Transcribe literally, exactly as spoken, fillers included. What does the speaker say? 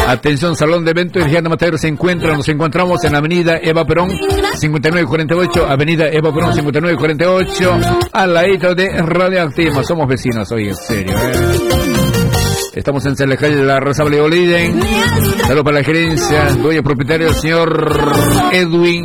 Atención, Salón de Eventos Higiene Matadero se encuentra, nos encontramos en Avenida Eva Perón cincuenta y nueve cuarenta y ocho, Avenida Eva Perón cincuenta y nueve cuarenta y ocho, al ladito de Radioactiva. Somos vecinos hoy, en serio, ¿eh? Estamos en la calle de la Rosa Oliden. Saludos para la gerencia, dueño propietario, el señor Edwin